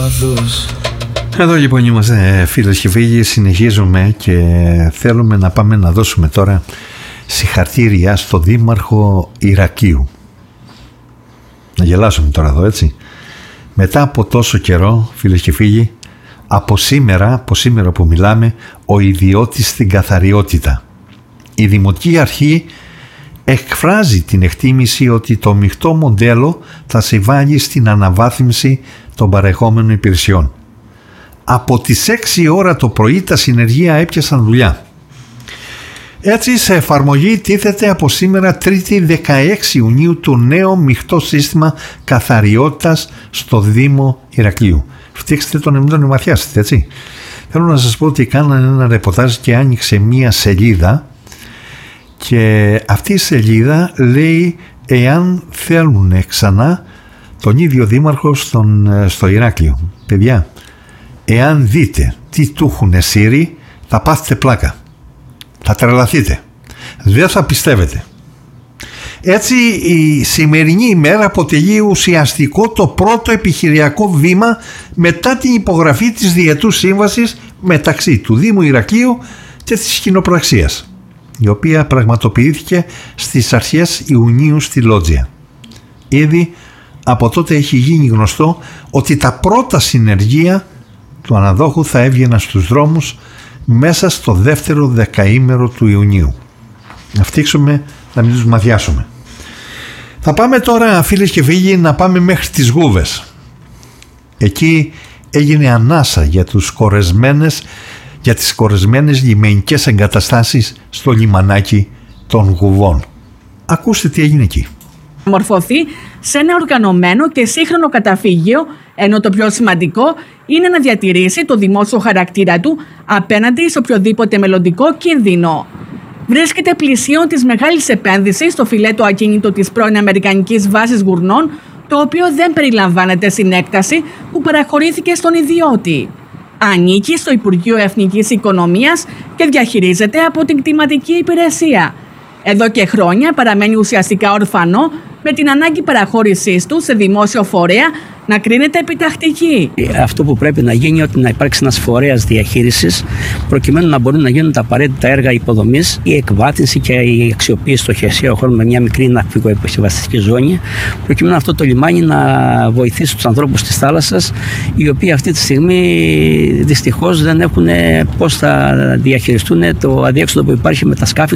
Εδώ λοιπόν είμαστε, φίλες και φίλοι, συνεχίζουμε και θέλουμε να πάμε να δώσουμε τώρα συγχαρητήρια στο Δήμαρχο Ηρακλείου. Να γελάσουμε τώρα εδώ, έτσι. Μετά από τόσο καιρό, φίλες και φίλοι, από σήμερα που μιλάμε, ο ιδιώτης στην καθαριότητα. Η Δημοτική Αρχή εκφράζει την εκτίμηση ότι το μεικτό μοντέλο θα συμβάλλει στην αναβάθμιση των παρεχόμενων υπηρεσιών. Από τις 6 ώρα το πρωί τα συνεργεία έπιασαν δουλειά. Έτσι σε εφαρμογή τίθεται από σήμερα 3η 16 Ιουνίου το νέο μεικτό σύστημα καθαριότητας στο Δήμο Ηρακλείου. Φτιάξτε τον εμμύντον να μαθιάσετε, έτσι. Θέλω να σας πω ότι κάνανε ένα ρεπορτάζ και άνοιξε μία σελίδα και αυτή η σελίδα λέει εάν θέλουν ξανά τον ίδιο δήμαρχο στο Ηράκλειο. Παιδιά, εάν δείτε τι του έχουν σύρει, θα πάθετε πλάκα. Θα τρελαθείτε. Δεν θα πιστεύετε. Έτσι η σημερινή ημέρα αποτελεί ουσιαστικό το πρώτο επιχειριακό βήμα μετά την υπογραφή της διετούς σύμβασης μεταξύ του Δήμου Ηρακλείου και της κοινοπραξίας, η οποία πραγματοποιήθηκε στις αρχές Ιουνίου στη Λότζια. Ήδη από τότε έχει γίνει γνωστό ότι τα πρώτα συνεργεία του αναδόχου θα έβγαιναν στους δρόμους μέσα στο δεύτερο δεκαήμερο του Ιουνίου. Να φτύξουμε, να μην τους μαθιάσουμε. Θα πάμε τώρα, φίλες και φίλοι, να πάμε μέχρι τις Γούβες. Εκεί έγινε ανάσα για τις κορεσμένες λιμενικές εγκαταστάσεις στο λιμανάκι των Γουβών. Ακούστε τι έγινε εκεί. Μορφωθεί σε ένα οργανωμένο και σύγχρονο καταφύγιο, ενώ το πιο σημαντικό είναι να διατηρήσει το δημόσιο χαρακτήρα του απέναντι σε οποιοδήποτε μελλοντικό κίνδυνο. Βρίσκεται πλησίον της μεγάλης επένδυσης στο φυλέτο ακίνητο της πρώην Αμερικανικής βάσης Γουρνών, το οποίο δεν περιλαμβάνεται στην έκταση που παραχωρήθηκε στον ιδιώτη. Ανήκει στο Υπουργείο Εθνικής Οικονομίας και διαχειρίζεται από την κτηματική υπηρεσία. Εδώ και χρόνια παραμένει ουσιαστικά ορφανό, με την ανάγκη παραχώρησής του σε δημόσιο φορέα να κρίνεται επιτακτική. Αυτό που πρέπει να γίνει είναι ότι να υπάρξει ένας φορέας διαχείρισης, προκειμένου να μπορούν να γίνουν τα απαραίτητα έργα υποδομής, η εκβάθυνση και η αξιοποίηση στο χερσαίο χώρο με μια μικρή ναυπηγοεπισκευαστική ζώνη, προκειμένου αυτό το λιμάνι να βοηθήσει τους ανθρώπους της θάλασσας, οι οποίοι αυτή τη στιγμή δυστυχώς δεν έχουν πώς θα διαχειριστούν το αδιέξοδο που υπάρχει με τα σκάφη